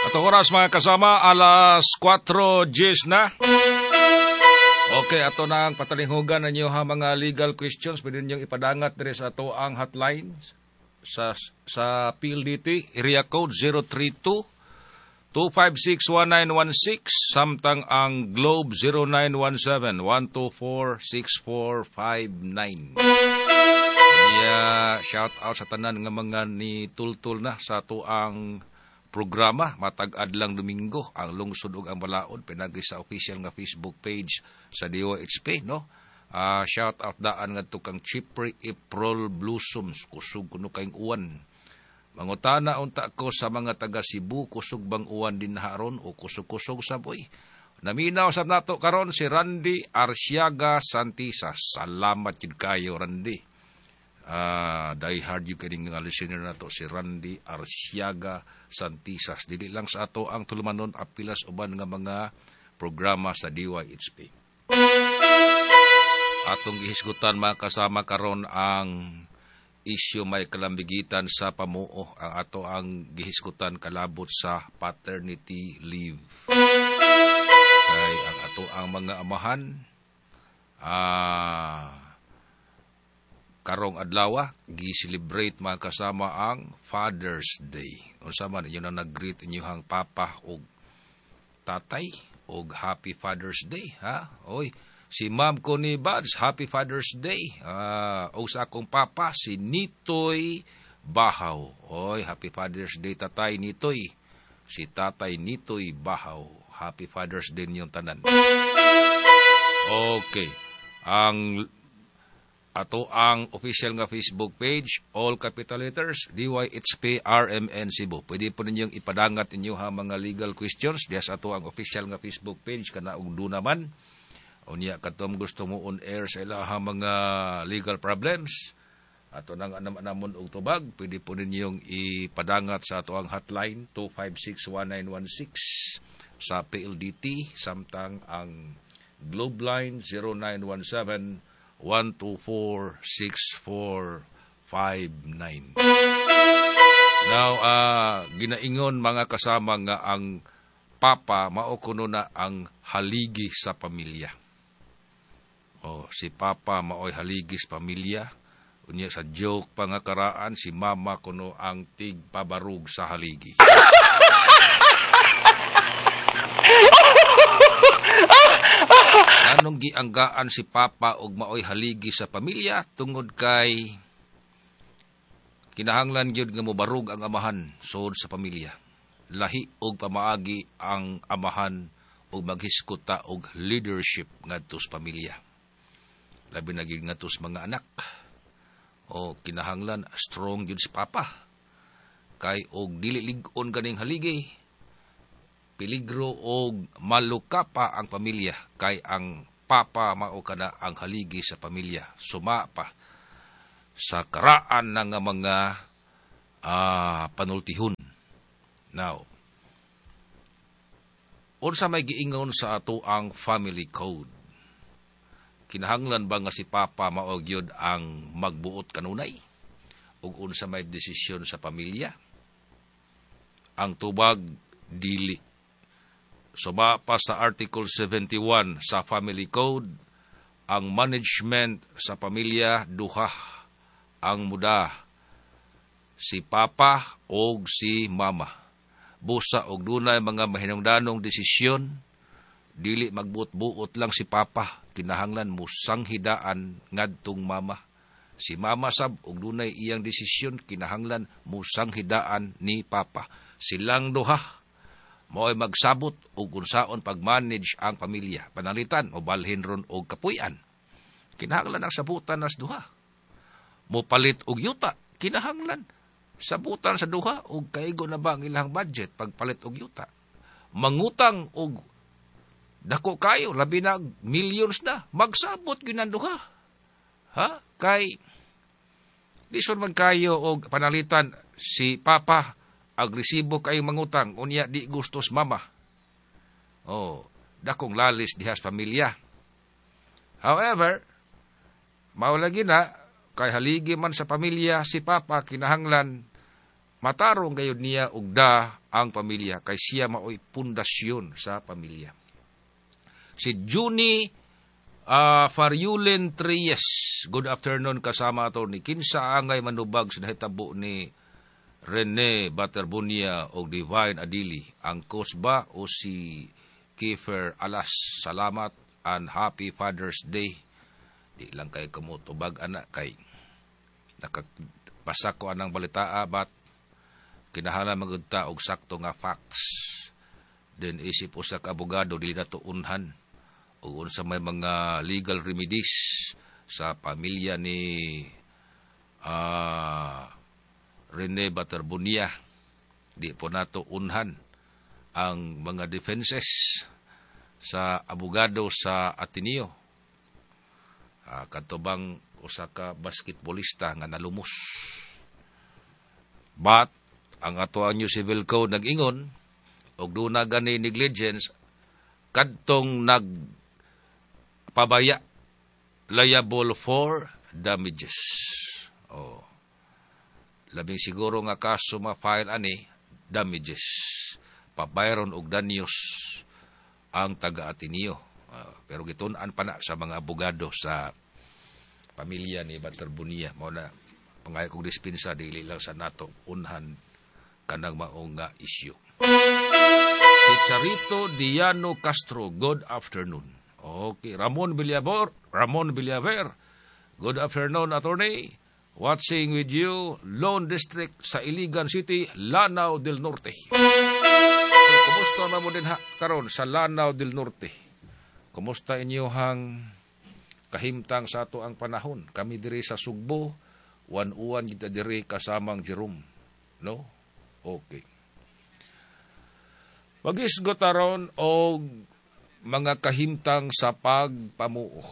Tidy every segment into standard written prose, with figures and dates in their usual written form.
Atong oras mga kasama, alas 4:10 na. Okay, ato na ang patalinghugan ninyo ha mga legal questions. Pwede ninyong ipadangat diri sa ato ang hotline sa PLDT, area code 032-256-1916, samtang ang Globe 0917-124-6459. Shout out sa tanan nga mga ni Tultul na sa ato ang programa matag adlang Domingo ang lungsod ug ang balaod pinagi sa official nga Facebook page sa DOHP, no. Shout out daan ngadto kang Chipre April Blossoms kusog kuno kaing uwan. Mangutana unta ko sa mga taga Cebu, kusog bang uwan din haron o kusog-kusog sa boy. Naminaw sa nato karon si Randy Arsiaga Santisa. Salamat jud kayo Randy. Die hard yung kaning listener na to, si Randy Arsiaga Santisas. Dili lang sa ato ang tulumanon apilas uban nga mga programa sa DYHP. Atong gihisgutan mga kasama karon ang isyu may kalambigitan sa pamuo. Ang ato ang gihisgutan kalabot sa paternity leave. Kay ang ato ang mga amahan karong adlaw gi-celebrate mga kasama ang Father's Day. Unsa man yun ang nag-greet inyong papa og tatay og Happy Father's Day, ha? Oy, si Ma'am Connie Bads, Happy Father's Day. O sa akong papa si Nitoy Bahaw. Oy, Happy Father's Day tatay Nitoy. Si tatay Nitoy Bahaw. Happy Father's Day niyong tanan. Okay. Ato ang official nga Facebook page, all capital letters, DYHP RMN Cebu. Pwede po ninyong ipadangat inyo ha mga legal questions. Diya sa ato ang official nga Facebook page, kana og do naman. Unya katom gusto mo on air sa ila ha mga legal problems. Ato nang anamon og tubag, pwede po ninyong ipadangat sa ato ang hotline 256-1916 sa PLDT, samtang ang Globe line 0917-124-6459. Now, ginaingon mga kasama nga ang papa mao kuno na ang haligi sa pamilya. Si papa maoy haligi sa pamilya. Unya sa joke pa nga karaan, si mama kuno ang tigpabarug sa haligi. Anong gianggaan si papa og maoy haligi sa pamilya tungod kay kinahanglan gyud nga mobarug ang amahan sud sa pamilya. Lahi og pamaagi ang amahan og maghiskuta og leadership ngadto sa pamilya. Labi na gyud ngadto sa mga anak. Kinahanglan strong gyud si papa. Kay og dili lig-on ganing haligi. Peligro o maluka pa ang pamilya kay ang papa mao kada ang haligi sa pamilya. Suma pa sa karaan ng mga panultihon. Now, unsa may giingon sa ato ang family code? Kinahanglan ba nga si papa mao gyud ang magbuot kanunay? Ug unsa may desisyon sa pamilya? Ang tubag dili. Suma pa sa Article 71 sa Family Code, ang management sa pamilya duha ang muda, si papa o si mama. Busa og dunay mga mahinungdanong desisyon, dili magbuot-buot lang si papa, kinahanglan musanghidaan ngadtong mama. Si mama sab og dunay iyang desisyon, kinahanglan musanghidaan ni papa. Silang duha mo'y magsabot og unsaon pag-manage ang pamilya, panalitan o balhin ron og kapuy-an. Kinahanglan ang sabutan nas duha. Mopalit og yuta, kinahanglan sabutan sa duha og kaigo na ba ang ilang budget pagpalit og yuta. Mangutang og dako kayo, labi na millions na, magsabot gyud ang duha. Kay lison man kayo og panalitan si papa agresibo kayong mangutang, unya di gustos mama. Dakong lalis dihas pamilya. However, maulagi na, kay haligi man sa pamilya si papa, kinahanglan matarong gayud niya ugda ang pamilya kay siya maoy pundasyon sa pamilya. Si Juni Fariulen Treyes, good afternoon kasama ato ni kinsa angay manubag sa nahitabo ni Rene Baterbunia o Divine Adili. Ang ba o si Kiefer Alas, salamat and happy Father's Day. Di lang kay kamutubag anak kay nakabasa ko anang balita bat kinahanglan magudta og sakto nga facts. Then isip usa ka abogado dili na tuunhan o unsa may mga legal remedies sa pamilya ni Rene Baterbunia. Di po nato unhan ang mga defenses sa abogado sa Ateneo. Katubang usa ka basketballista nga nalumos. But ang ato anyo civil code nag-ingon og duna gani negligence kadtong nagpabaya liable for damages. Labing siguro nga kaso ma-file ani damages. Pabayron og danyos ang taga-Ateneo. Pero gitun-an pa na sa mga abogado sa pamilya ni Baterbunia. Mao na pangay kong dispensa dili lang sa nato unhan kanang maong nga isyu. Si Charito Diano Castro, good afternoon. Okay, Ramon Villaver, good afternoon, attorney. Watching with you, Lone District sa Iligan City, Lanao del Norte. Kumusta na mo din karon sa Lanao del Norte? Kumusta inyohang kahimtang sa ato ang panahon? Kami diri sa Sugbo, uwan kita diri kasamang Jerome. No? Okay. Magisgot aron og mga kahimtang sa pagpamuo.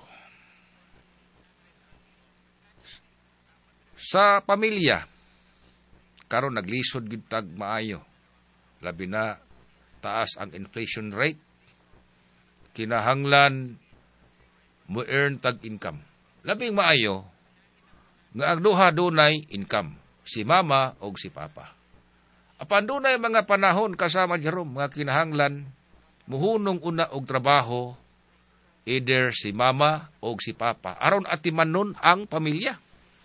Sa pamilya, karon naglisod gid tag maayo. Labi na taas ang inflation rate. Kinahanglan mo earn tag income. Labing maayo nga ang duha dunay income, si mama o si papa. Apan dunay mga panahon kasama Jerome nga kinahanglan muhunong una og trabaho either si mama o si papa aron atimanon ang pamilya.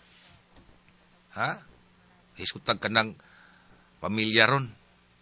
Ha? Hisutag ka ng pamilya ron.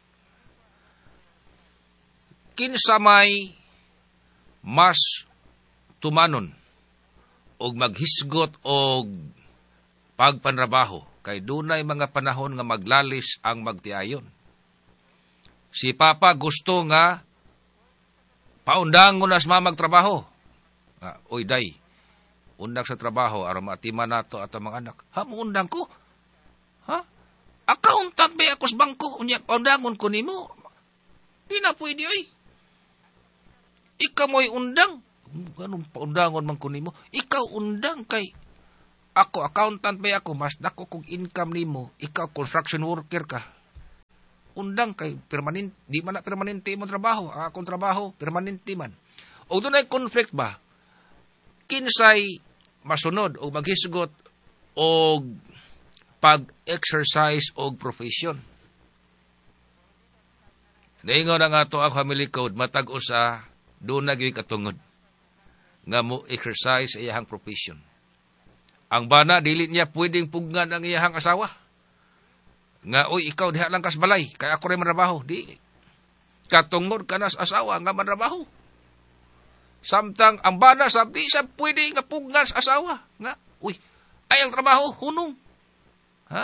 Kinsa may mas tumanon og maghisgot og pagpanrabaho kay dunay mga panahon nga maglalis ang magtiayon. Si papa gusto nga paundangon as mamagtrabaho. Oy day, undag sa trabaho aron maatiman nato at mga anak. Ha, muundang ko? Ha? Accountant ba ako sa bangko? Unya, paundangon ko nimo. Di na pwede, oy. Ikaw mo'y undang. Ganun paundangon man ko nimo. Ikaw undang kay ako, accountant ba ako? Mas dako kong income nimo. Ikaw, construction worker ka. Undang kay permanent, di man na permanente mo trabaho. Akong trabaho, permanente man. O doon ay conflict ba? Kinsay masunod o maghisgot o pag-exercise o profession. Naingon nga ito ang family code, matag usa, doon nagyoy katungod. Nga mo exercise iyahang profession. Ang bana, dili niya pwedeng pugnan ang iyahang asawa. Nga, uy, ikaw diha lang kas balay, kaya ako rin manrabaho. Dili. Katungod ka na sa asawa nga manrabaho. Samtang ang bana, sabi siya pwede nga pugnan sa asawa. Nga, uy, ay ang trabaho, hunong. Ha?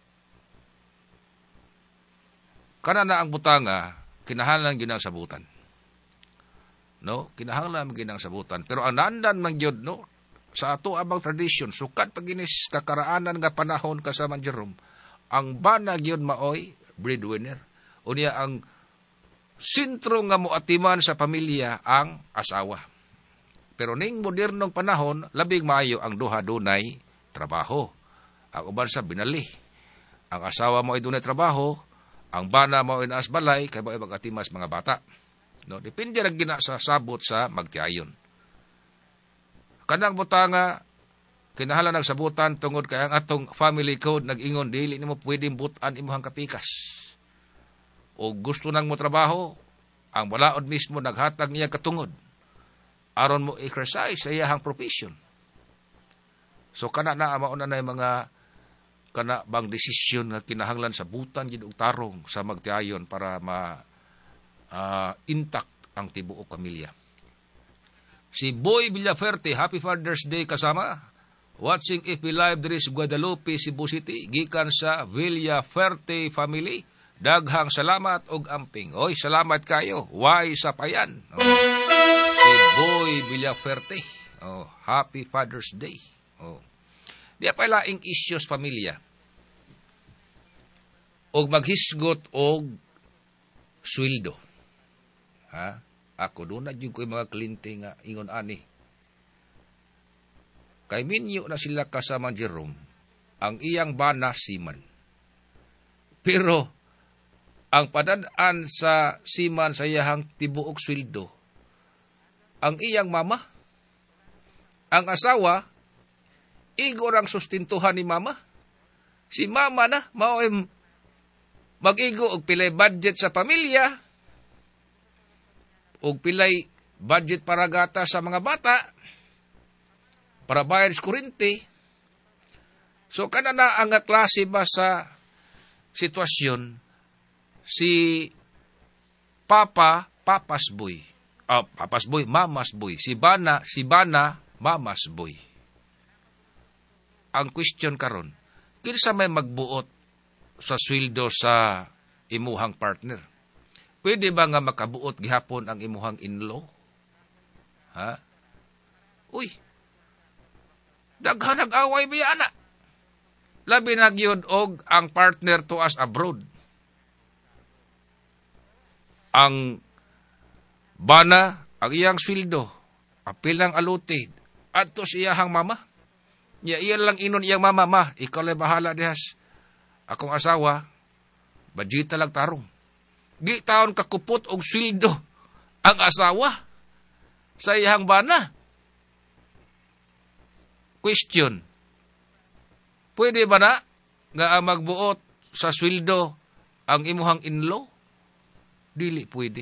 Kana na ang butanga, kinahanglan ginang sabutan. No? Kinahanglan ginang sabutan. Pero ang nandan man gyud, no? Sa ato abang tradisyon, sukat paginis kakaraanan nga panahon kasama Jerome, ang bana gyud maoy breadwinner. Unya ang sentro nga moatiman sa pamilya ang asawa. Pero ning modernong panahon, labing maayo ang duha dunay trabaho. Ang uban sa binali. Ang asawa mo ay dunay trabaho, ang bana mo ay naas balay, kaya mo ay mag-atimas mga bata. No, depende lang gina sa sabot sa magtiayon. Kanang butanga, Kinahanglan nagsabutan tungod kay ang atong family code nag-ingon dili nimo pwedeng butan imong kapikas. O gusto nang mo trabaho, ang balaod mismo naghatag niya katungod aron mo exercise sa iyahang profession. So kana na mauna na mga kana bang desisyon nga kinahanglan sa butan gid og tarong sa magtiayon para intact ang tibuok pamilya. Si Boy Villaferte, Happy Father's Day kasama. Watching FB Live diri sa Guadalupe, Cebu City, gikan sa Villaferte family. Daghang salamat og amping. Oy, salamat kayo. Why sa payan. Si Boy Villaferte. Happy Father's Day. Di pa laing issues pamilya. Og maghisgot og sweldo. Ha? Ako doon na yung ko mga kliyente nga ingon ani. Kay minyo na sila kasama Jerome, ang iyang bana siman. Pero ang padadaan sa siman sa iyahang tibuok sweldo, ang iyang mama, ang asawa, igor ang sustintuhan ni mama. Si mama na, mag-igo og pilay budget sa pamilya, og pilay budget para gata sa mga bata, para bayad sa kuryente. So, kana na ang klase ba sa sitwasyon, si Papas Boy. Papas Boy, Mamas Boy. Si Bana, Mamas Boy. Ang question karon, kinsa may magbuot sa sweldo sa imuhang partner? Pwede ba nga makabuot gihapon ang imuhang in-law? Ha? Uy, daghan nag-away biya ana. Labi na gyud og ang partner to us abroad. Ang bana, ang iyang sweldo, apil ng alutid, at to siyahang mama. Iyan lang inon iyang mama, ikaw lang bahala dihas. Akong asawa, budget lang tarong. Di taon kakupot og sweldo ang asawa sa iyahang bana. Question, pwede ba na nga magbuot sa sweldo ang imuhang in-law? Dili pwede.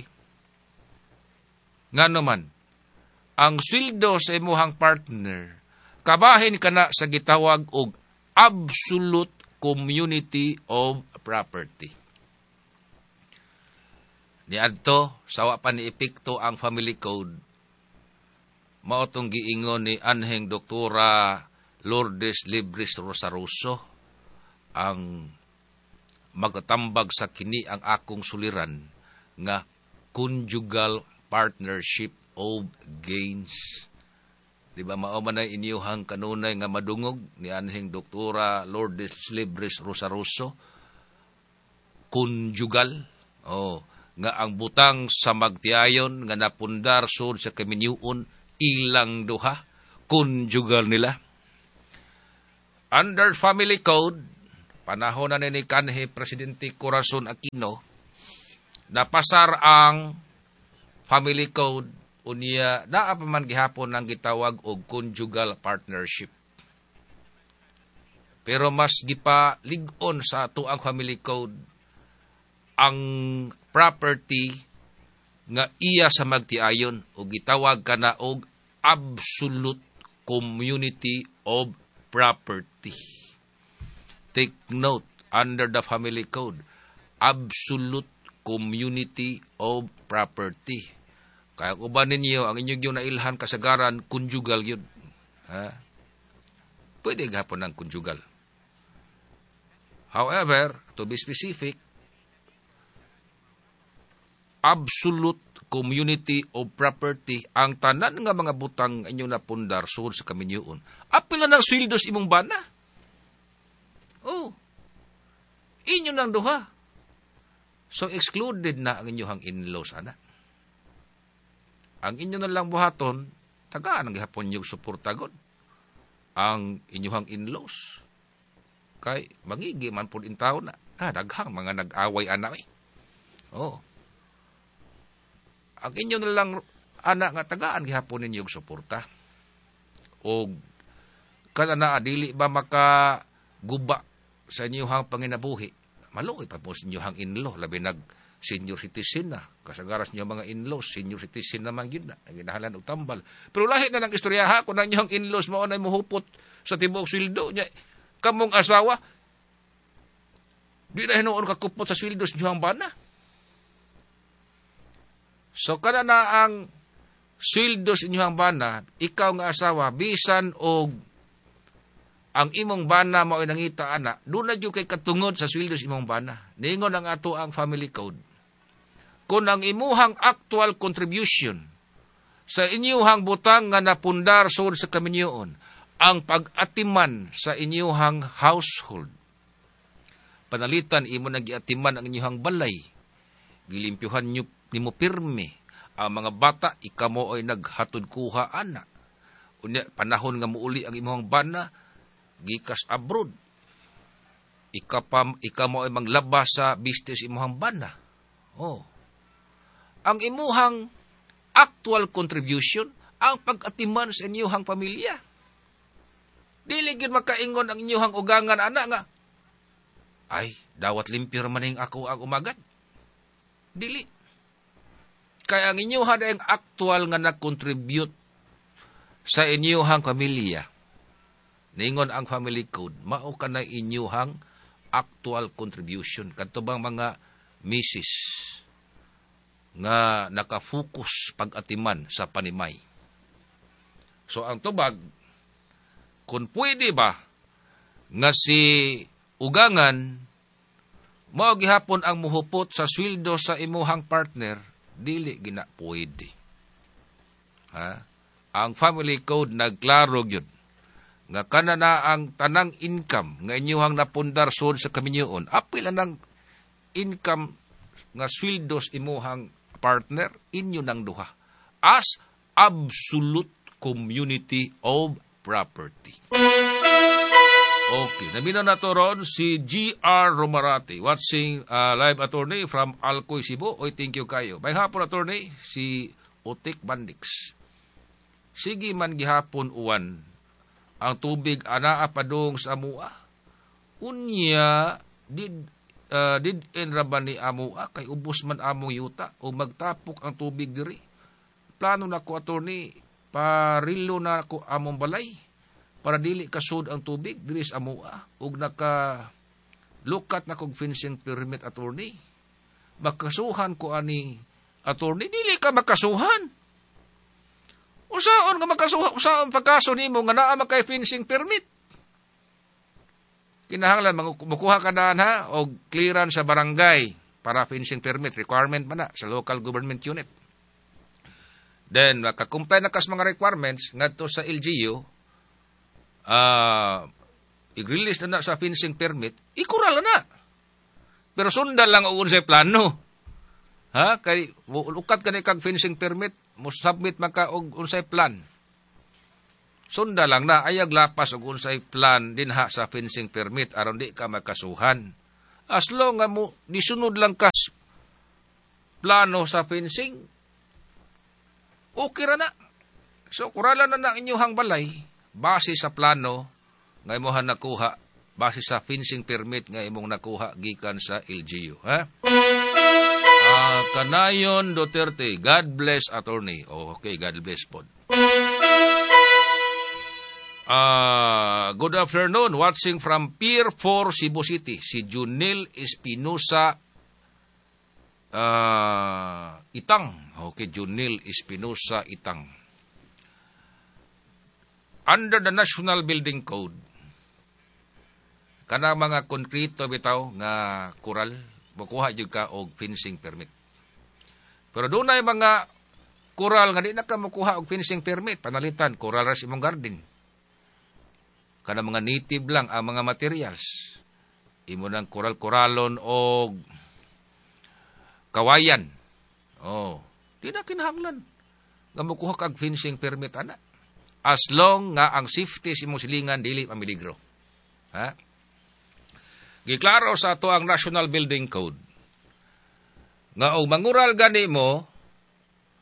Nga naman, ang sweldo sa imuhang partner, kabahin ka na sa gitawag og absolute community of property. Niadto, sawa pa ni epekto ang family code, maotong giingon ni Anheng Doktora Lourdes Libres Rosaroso, ang magtatambag sa kini ang akong suliran nga conjugal partnership of gains. Di ba mao man ay inyuhang kanunay nga madungog ni Anheng Doktora Lourdes Libres Rosaroso? Conjugal. Nga ang butang sa magtiayon nga napundar sud sa kaminyuon ilang duha. Conjugal nila. Under Family Code, panahon na ni kanhi Presidente Corazon Aquino, napasar ang Family Code unya naa pa man gihapon ang gitawag og conjugal partnership. Pero mas gipalig-on sa ato ang Family Code ang property nga iya sa magtiayon o gitawag kana og absolute community of property. Take note, under the Family Code, absolute community of property. Kaya uban ninyo, ang inyong yung nailhan kasagaran, conjugal yun. Ha? Pwede gapon ng conjugal. However, to be specific, absolute community of property, ang tanan nga mga butang inyong napundar sud sa kaminyuon. Apil na ng sweldos imong bana. Inyo nang duha. So, excluded na ang inyong in-law sana. Ang inyo na lang buhaton, tagaan ang gihapon yung suportagon. Ang inyong in-laws. Kay, magigi man po in tao na. Daghang mga nag-away anak eh. Ang inyo na lang anak nga tagaan gihapon ninyo yung suporta. O Kana na dili ba makaguba sa inyong panginabuhi? Maluoy pa po sa inyong in-law, labi senior citizen na. Kasagaras niyo mga in-laws, senior citizen naman yun na. Naginahalan og tambal. Pero lahit na ng istorya ha, kung ang inyong in-laws mo na muhupot sa tibuok sweldo niya. Kamong asawa, di na hinuon kakupot sa sweldo sa inyong bana. So, kana na ang sweldo sa inyong bana, ikaw nga asawa, bisan og ang imong bana mo ay nangita ana, doon na dyan kay katungod sa sweldo sa imong bana. Ningon ang ato ang family code. Kung ang imuhang actual contribution sa inyuhang butang nga napundar sud sa kaminyoon, ang pag-atiman sa inyuhang household, panalitan imo nagiatiman ang inyuhang balay, gilimpyuhan nimo pirme, ang mga bata, ikamo ay naghatod kuha ana. Unya, panahon nga muuli ang imuhang bana, gikas abroad, ikamo ay manglaba sa business imuhang bana. Oh. Ang imuhang actual contribution, ang pag-atiman sa inyuhang pamilya. Dili gyud makaingon ang inyuhang ugangan ana nga, ay, dawat limpyo maning ako ang umagad. Dili. Kaya ang inyuhan ay ang actual nga nag-contribute sa inyuhang pamilya. Ningon ang family code, mao ka na inyuhang actual contribution. Kanto bang mga misis nga nakafocus pag-atiman sa panimay. So ang tubag, kung pwede ba nga si ugangan mao gihapon ang muhupot sa sweldo sa imuhang partner, dili gina pwede. Ha? Ang family code nagklaro gyud nga kana na ang tanang income nga inyuhang napundar sud sa kaminyoon, apil ang income nga sweldo sa imuhang partner inyo nang duha as absolute community of property. Okay, nabina na to ron si G.R. Romarate, watching live attorney from Alcoy, Cebu. Oy, thank you kayo. May hapon attorney, si Otik Bandix. Sige man gihapon uwan, ang tubig anaa padung sa amua. Unya, did enraban ni amua, kay ubos man among yuta, o magtapok ang tubig diri. Plano na ko attorney, parilo na ko among balay, para dili kasud ang tubig diri sa amua, ug naka lukat na kog fencing permit attorney. Makasuhan ko ani attorney, dili ka makasuhan. Usaon nga makasuhan, usaon pagkaso nimo nga naa makay fencing permit. Kinahanglan makuha ka daan ha og clearance sa barangay para fencing permit, requirement man na sa local government unit. Then makakumpay na kas mga requirements ngadto sa LGU, i-release na sa fencing permit, ikural na. Pero sundan lang ang unsay plano. Ha? Kay ukat ka ni kag fencing permit, mo submit maka og unsay plan. Sunda lang na ayag lapas og unsay plan dinha sa fencing permit aron di ka makasuhan. As long nga mo disunod lang kas plano sa fencing, okay ra na. So kuralan na inyong balay base sa plano nga imong nakuha, base sa fencing permit nga imong nakuha gikan sa LGU, ha? Kanayon Duterte, God bless attorney. Oh, okay, God bless pod. Good afternoon, watching from Pier 4, Cebu City, si Junil Espinosa Itang. Okay, Junil Espinosa Itang. Under the National Building Code, kana mga konkreto bitaw nga kural, makuha jud ka og fencing permit. Pero doon ay mga kural nga di na ka makuha og fencing permit, panalitan, kural ras imong garden. Kana mga native lang ang mga materials. Imo nang kural-kuralon o kawayan. Oh, di na kinahanglan nga makuha kag fencing permit ana. As long nga ang safety sa imong silingan dili pamiligro. Ha? Giklaro sa ato ang National Building Code nga og mangural gani mo,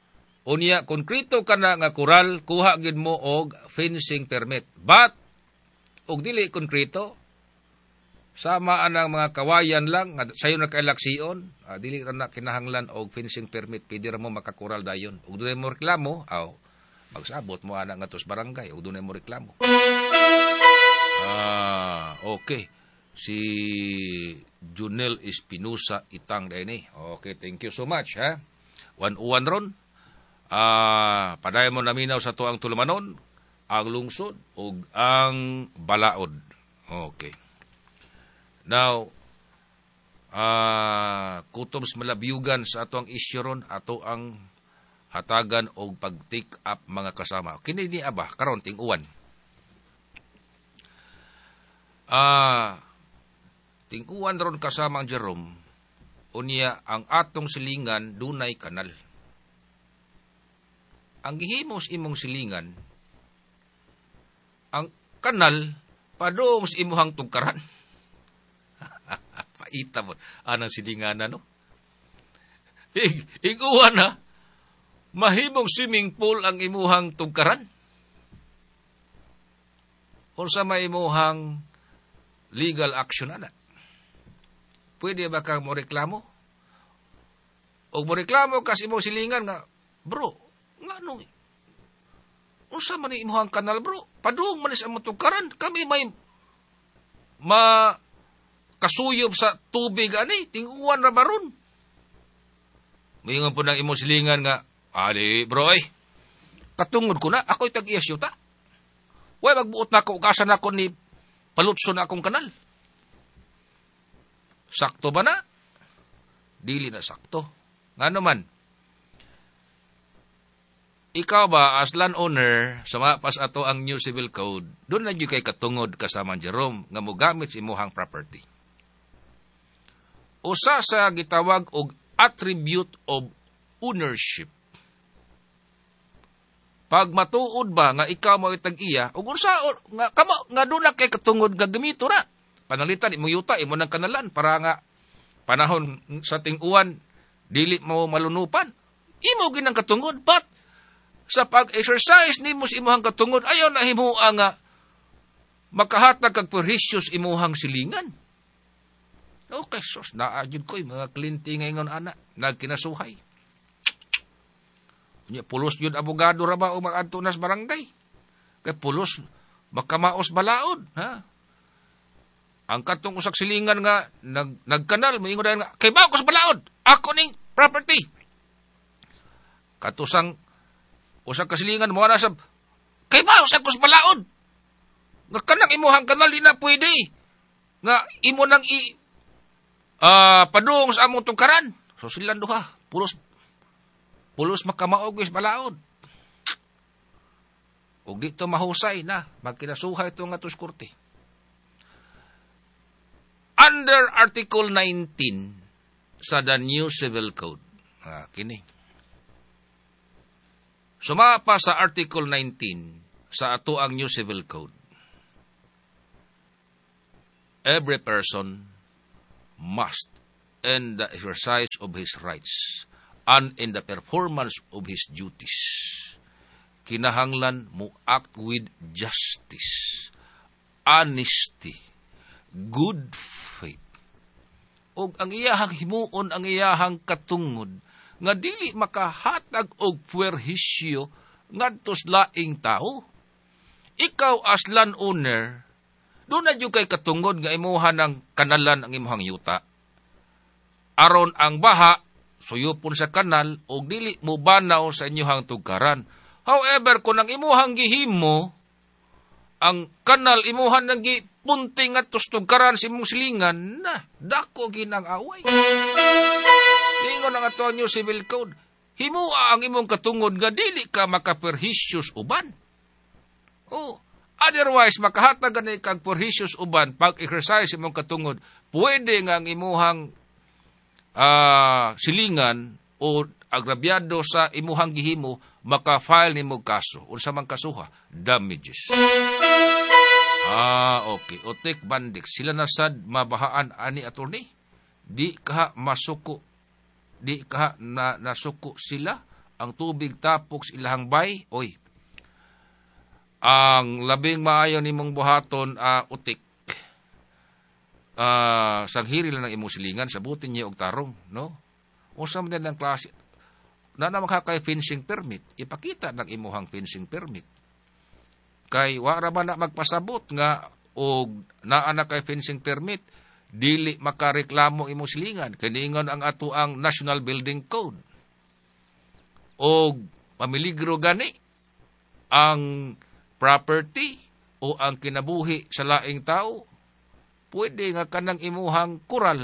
unya konkreto kana nga kural, kuha gid mo og fencing permit. But og dili konkreto. Sama anang mga kawayan lang, sayo na kailaksion, dili na kinahanglan og fencing permit, pwede ra mo makakural dayon. Ug dunay mo reklamo, magsabot mo ana nga tos barangay, ug dunay mo reklamo. Okay. Si Junel Espinosa Itang dayni. Okay, thank you so much, ha. Uwan ron. Padayon mo naminaw sa tuang tulumanon, ang lungsod ug ang balaod. Okay. Now, kutom sa malabyugan sa ato ang isyu ron, ato ang hatagan o pag-take up mga kasama. Kini ni aba, karon ting uwan. Ting uwan ron kasama ang Jerome, unya ang atong silingan dunay kanal. Ang gihimo sa imong silingan, ang kanal padung sa imuhang tugkaran. Paita mo. Anang silinganan, no? Iguan na, mahimong swimming pool ang imuhang tugkaran. Unsa may imuhang legal action ana. Pwede ba kang mo reklamo? O mo reklamo kasi mo silingan nga, bro, nga nung, unsa man imuhang kanal, bro? Padung man sa among tugkaran. Kami may kasuyop sa tubig ani, tinguan ra baron. Mayingon po ng imong silingan nga, bro katungod ko na, ako'y tag-iyas yuta. Way magbuot na ako, ugasan ako ni palutso na akong kanal. Sakto ba na? Dili na sakto. Nga naman, ikaw ba, as landowner, sumapas ato ang new civil code, doon na kay katungod kasama Jerome nga mo gamit sa imuhang property. Usa sa gitawag og attribute of ownership. Pag matuod ba nga ikaw mo itag-iya, ug unsa nga kamo nga doon na kay katungod nga gamito na. Panalitan imo yuta imo nang kanalan para nga panahon sa ting-uwan dili mo malunupan. Imo ginang katungod, but sa pag-exercise nimo sa imuhang katungod, ayaw na himuha nga makahatag kag perhisyos imuhang silingan. Okay, sos, naadjud ko'y mga klinti ngayon, anak, nagkinasuhay. Pulos yun abogado ra ba o mag-adto nas barangay? Kay pulos, makamaos balaod, ha? Ang katong usak silingan nga, nagkanal, may ingon nga, kay bakos balaod, ako ning property. Katusang, usak kasilingan mo na sab, kay bakos akos balaod. Nga kanang imuhang kanal, di na pwede. Nga, imo nang padung sa among tungkaran. So silang duha, pulos makamaugis balaod. Ug dito mahusay na, magkinasuhay ito nga tuskurti. Under Article 19 sa the New Civil Code. Kini. Sumapa sa Article 19 sa ato ang New Civil Code. Every person must, in the exercise of his rights and in the performance of his duties, kinahanglan mo act with justice, honesty, good faith. Og ang iyahang himuon, ang iyahang katungod, nga dili makahatag og puwerhisyo ngadtos laing tao. Ikaw as landowner, doon na yung kay katungod nga imuha ng kanalan ang imuhang yuta. Aron ang baha, suyupon sa kanal, o dili mo banaw sa inyuhang tugkaran. However, kung ang imuhang gihimo, ang kanal imuhan ng gipunting at tugkaran sa imong silingan, na, dako ginang away. Lingon ang ato new civil code, himua ang imong katungod nga dili ka makaperhisyos uban. Otherwise, makahatag na kag perhisyos uban pag exercise imong katungod, pwede nga ang imuhang silingan o agrabyado sa imuhang gihimo, maka-file nimo kaso. Unsa man kasuha? Damages. Okay. Otek bandik. Sila nasad mabahaan ani attorney. Di ka masuko. Di ka nasuko sila. Ang tubig tapok sa ilahang bay. Oy. ang labing maayo nimong buhaton utik, sanghiri lang ng imong silingan, sabutin niyo og tarong, no? Unsa man din ang klase, na makakay fencing permit, ipakita ng imuhang fencing permit. Kay wala man na magpasabot nga og naa na kay fencing permit, dili makareklamo imong silingan. Kiningon ang ato ang National Building Code. Og pamiligro gani ang property o ang kinabuhi sa laing tao, pwede nga kanang imuhang kural,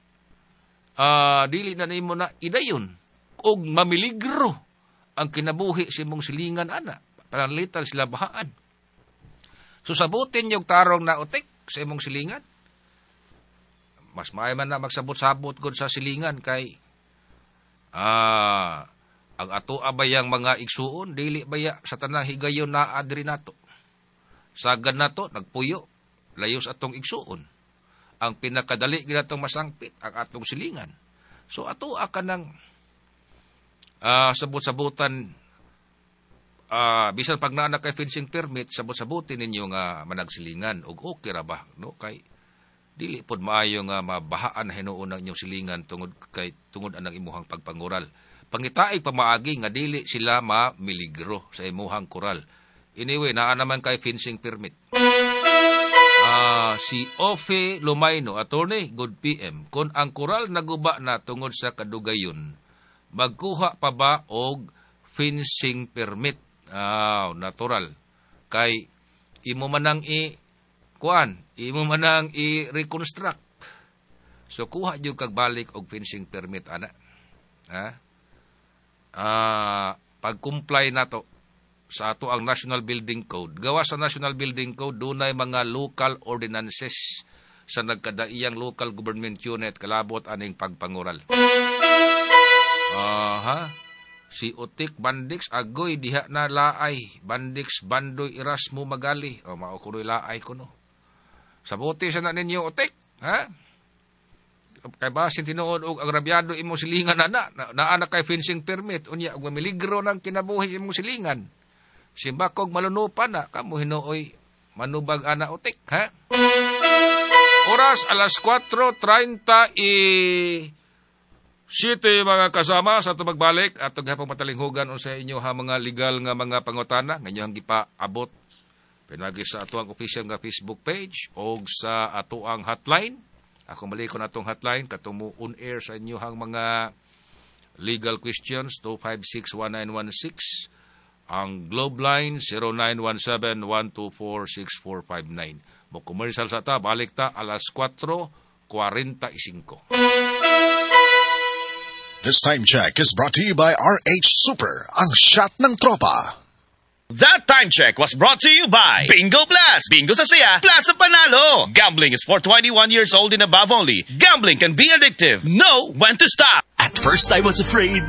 dili na nimo na idayon, og mamiligro ang kinabuhi sa imong silingan, ana, panalitan sila bahaan. So sabutin yung tarong na utik sa imong silingan, mas maayo man na magsabot-sabot gud sa silingan, kay ang ato abayang mga igsuon, dili baya sa tanang higayon na adri nato. Sagad nato, nagpuyo, layos atong igsuon. Ang pinakadali ginatong masangpit, ang atong silingan. So ato ka ng sabot-sabutan, bisan pag naana kay fencing permit, sabot-sabutin ninyo nga managsilingan, og okay ra ba, no? Kay dili pod maayo nga mabahaan na hinuon ang inyong silingan tungod anang imuhang pagpangural. Pangitaig pamaagi nga dili sila mamiligro sa imuhang kural. Anyway, naa naman kay fencing permit. Si Ofe Lumayno, attorney, good PM. Kung ang kural naguba na tungod sa kadugayon, magkuha pa ba og fencing permit? Natural. Kay imo manang imo manang i-reconstruct. So kuha jud kag balik og fencing permit, ana. Pag-comply nato sa ato ang National Building Code. Gawa sa National Building Code, dunay mga local ordinances sa nagkadaiyang local government unit kalabot aning pagpangural. Si Utik Bandix agoy diha na laay, Bandix Bandoy Erasmo Magali. Mao kunoy laay kuno. Sabuti sa na ninyo Utik, ha? Kay basin tinuod og agrabyado imo silingan naa kay fencing permit, unya og mamiligro ng kinabuhi imo silingan. Simbakog malunupan na kamo hinuoy manubag ana Utik, ha? Oras alas 4:37 mga kasama sa tumagbalik at gahapon matalinghugan sa inyo ha mga legal nga mga pangutana nga inyong gipaabot pinagi sa ato ang official nga Facebook page o sa ato ang hotline. Ako maliko na itong hotline, katumo on-air sa inyo hang mga legal questions, 256-1916. Ang Globe line, 0917-124-6459. Mo commercial sa ta, balik ta, alas 4:45. This time check is brought to you by RH Super, ang shot ng tropa. That time check was brought to you by Bingo Plus. Bingo sa saya, plus sa panalo. Gambling is for 21 years old and above only. Gambling can be addictive. Know when to stop. At first I was afraid,